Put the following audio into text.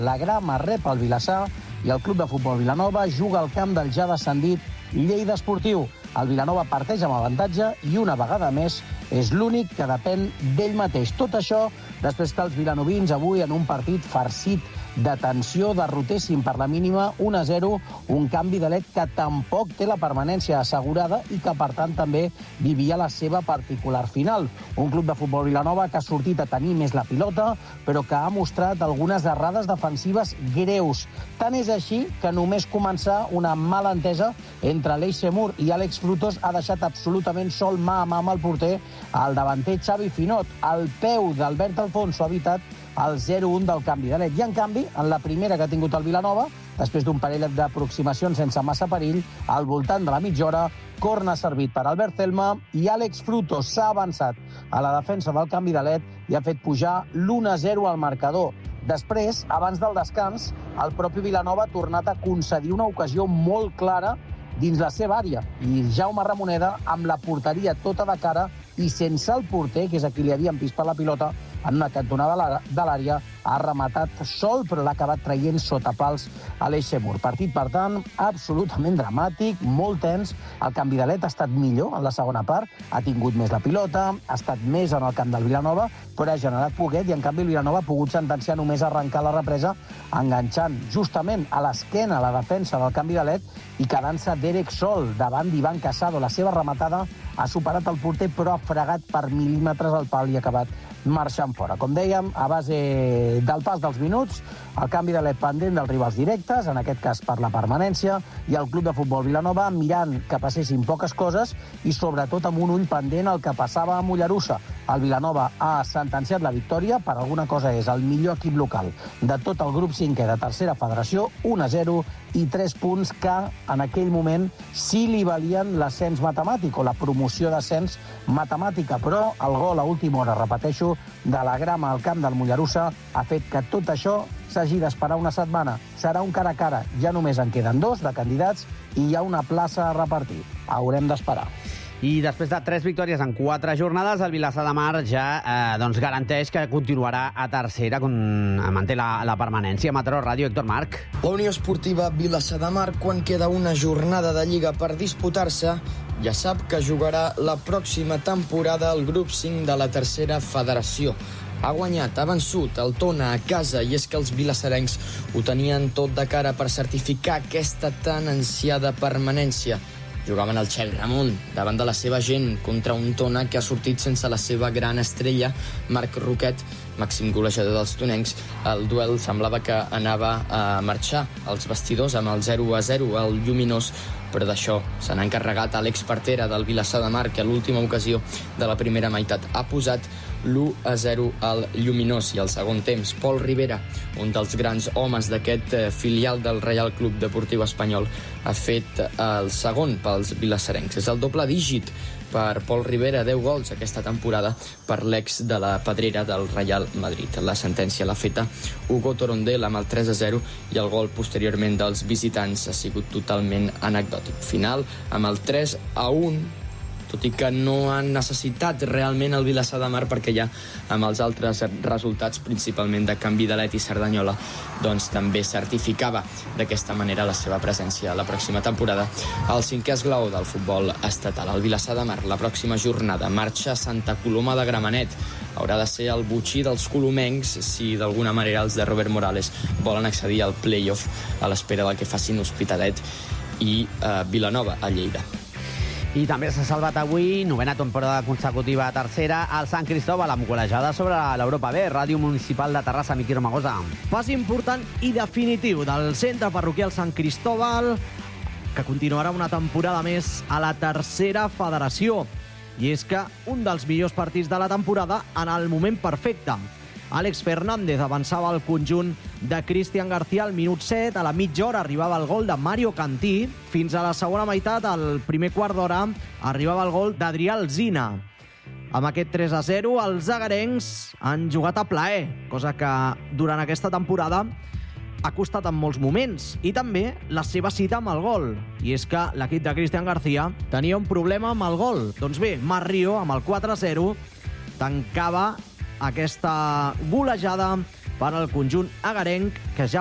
La Grama rep el Vilassar i el Club de Futbol Vilanova juga al camp del ja descendit Lleida Esportiu. El Vilanova parteix amb avantatge i una vegada més és l'únic que depèn d'ell mateix. Tot això després que els vilanovins avui en un partit farcit de tensió derrotessin per la mínima 1-0 un canvi de led que tampoc té la permanència assegurada i que per tant també vivia la seva particular final. Un club de futbol Vilanova que ha sortit a tenir més la pilota però que ha mostrat algunes errades defensives greus. Tant és així que només començar una mala entesa entre Aleix Semur i Àlex Frutos ha deixat absolutament sol mà a mà amb el porter el davanter Xavi Finot. El peu d'Albert Alfonso ha evitat el 0-1 del canvi de led. I, en canvi, en la primera que ha tingut el Vilanova, després d'un parell d'aproximacions sense massa perill, al voltant de la mitja hora, corna servit per Albert Celma i Àlex Frutos s'ha avançat a la defensa del canvi de led i ha fet pujar l'1-0 al marcador. Després, abans del descans, el propi Vilanova ha tornat a concedir una ocasió molt clara dins la seva àrea. I Jaume Ramoneda, amb la porteria tota de cara i sense el porter, que és a qui li havien pispat la pilota, en una cantonada de l'àrea, ha rematat sol, però l'ha acabat traient sota pals Aleix Semur. Partit, per tant, absolutament dramàtic, molt tens. El canvi de led ha estat millor en la segona part, ha tingut més la pilota, ha estat més en el camp del Vilanova, però ha generat poquet i, en canvi, el Vilanova ha pogut sentenciar només arrencar la represa, enganxant justament a l'esquena la defensa del canvi de led i quedant-se Derek sol davant d'Ivan Casado. La seva rematada ha superat el porter, però ha fregat per mil·límetres el pal i ha acabat marxant fora. Com dèiem, a base del pas dels minuts, el canvi de led pendent dels rivals directes, en aquest cas per la permanència, i el Club de Futbol Vilanova mirant que passessin poques coses i sobretot amb un ull pendent el que passava a Mollerussa. El Vilanova ha sentenciat la victòria, per alguna cosa és el millor equip local de tot el grup 5è de tercera federació, 1-0 i 3 punts que en aquell moment sí li valien l'ascens matemàtic o la promoció d'ascens matemàtica, però el gol a última hora, repeteixo, de la Grama al camp del Mollerussa ha fet que tot això s'hagi d'esperar una setmana. Serà un cara a cara. Ja només en queden 2 de candidats i hi ha una plaça a repartir. Haurem d'esperar. I després de 3 victòries en 4 jornades, el Vilassar de Mar ja garanteix que continuarà a tercera, manté la permanència. Mataró Ràdio, Héctor Marc. La Unió Esportiva Vilassar de Mar, quan queda una jornada de Lliga per disputar-se, ja sap que jugarà la pròxima temporada al grup 5 de la tercera federació. Ha guanyat, ha vençut el Tona a casa i és que els vilassarencs ho tenien tot de cara per certificar aquesta tan ansiada permanència. Jugaven el Xavi Ramon davant de la seva gent contra un Tona que ha sortit sense la seva gran estrella, Marc Roquet, màxim golejador dels tonencs. El duel semblava que anava a marxar als vestidors amb el 0-0 al Lluminós, però d'això se n'ha encarregat Àlex Partera del Vilassar de Mar, que a l'última ocasió de la primera meitat ha posat l'1-0 al Lluminós. I al segon temps, Pol Ribera, un dels grans homes d'aquest filial del Reial Club Deportiu Espanyol, ha fet el segon pels vilassarencs. És el doble dígit per Pol Ribera, 10 gols aquesta temporada per l'ex de la Pedrera del Real Madrid. La sentència l'ha feta Hugo Torondel amb el 3-0 i el gol posteriorment dels visitants ha sigut totalment anecdòtic. Final amb el 3-1, tot i que no han necessitat realment el Vilassar de Mar, perquè ja amb els altres resultats, principalment de Canvi de Led i Cerdanyola, doncs també certificava d'aquesta manera la seva presència la pròxima temporada al 5è esglaó del futbol estatal. El Vilassar de Mar, la pròxima jornada, marxa a Santa Coloma de Gramenet. Haurà de ser el botxí dels colomencs si d'alguna manera els de Robert Morales volen accedir al play-off a l'espera del que facin Hospitalet i Vilanova a Lleida. I també s'ha salvat avui, 9a temporada consecutiva a tercera, el Sant Cristóbal amb golejada sobre l'Europa B. Ràdio Municipal de Terrassa, Miqui Romagosa. Pas important i definitiu del centre parroquial Sant Cristóbal, que continuarà una temporada més a la tercera federació. I és que un dels millors partits de la temporada en el moment perfecte. Àlex Fernández avançava el conjunt de Cristian García al minut 7. A la mitja hora arribava el gol de Mario Cantí. Fins a la segona meitat, al primer quart d'hora, arribava el gol d'Adrià Alsina. Amb aquest 3-0, els agarencs han jugat a plaer, cosa que durant aquesta temporada ha costat en molts moments, i també la seva cita amb el gol. I és que l'equip de Cristian García tenia un problema amb el gol. Doncs bé, Marrio, amb el 4-0, tancava aquesta golejada per al conjunt agarenc, que ja